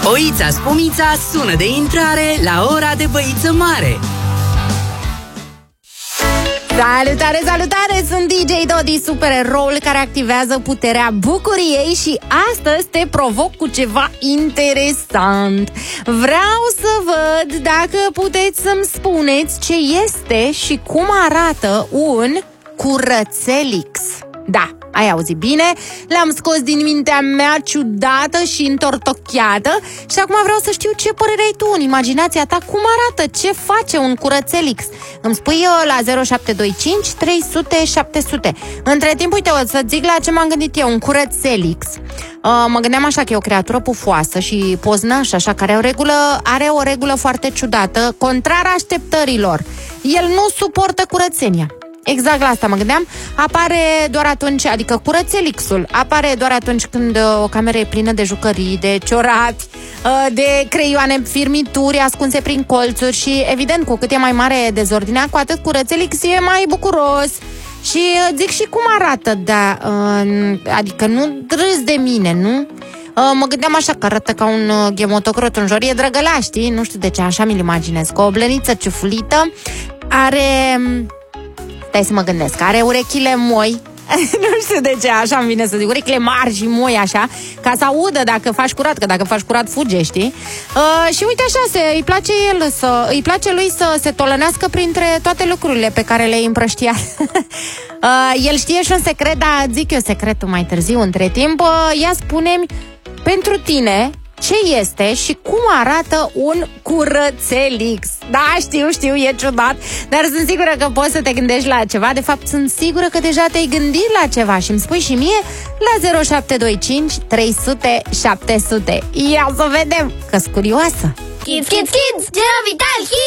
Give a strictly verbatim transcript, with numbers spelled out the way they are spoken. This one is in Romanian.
Oița Spumița sună de intrare la ora de băiță mare. Salutare, salutare! Sunt D J Dodi, supereroul care activează puterea bucuriei și astăzi te provoc cu ceva interesant. Vreau să văd dacă puteți să-mi spuneți ce este și cum arată un curățelix. Da, ai auzit bine, l-am scos din mintea mea ciudată și întortocheată și acum vreau să știu ce părere ai tu în imaginația ta, cum arată, ce face un curățelix. Îmi spui eu la zero șapte doi cinci trei sute șapte sute. Între timp, uite, o să zic la ce m-am gândit eu, un curățelix. Uh, mă gândeam așa că e o creatură pufoasă și poznașă, așa, care o regulă, are o regulă foarte ciudată, contrar așteptărilor. El nu suportă curățenia. Exact la asta mă gândeam. Apare doar atunci, adică curățelixul apare doar atunci când o cameră e plină de jucării, de ciorapi, de creioane, firmituri ascunse prin colțuri și, evident, cu cât e mai mare dezordinea, cu atât curățelix e mai bucuros. Și zic și cum arată, da, adică nu râs de mine, nu? Mă gândeam așa că arată ca un ghemotocrot, un jorie drăgălaș, știi? Nu știu de ce, așa mi-l imaginez. Cu o blăniță ciufulită, are... Stai să mă gândesc, are urechile moi. Nu știu de ce, așa îmi vine să zic, urechile mari și moi așa, ca să audă dacă faci curat, că dacă faci curat fuge, știi? Uh, și uite așa, se, îi place el să, îi place lui să se tolănească printre toate lucrurile pe care le-ai împrăștiat. uh, El știe și un secret, dar zic eu secretul mai târziu. Între timp, uh, ia spune-mi, pentru tine, ce este și cum arată un curățelix? Da, știu, știu, e ciudat, dar sunt sigură că poți să te gândești la ceva. De fapt, sunt sigură că deja te-ai gândit la ceva și îmi spui și mie la zero șapte doi cinci trei sute șapte sute. Ia să vedem, că-s curioasă. Kids, kids, kids, Gero Vital, kids!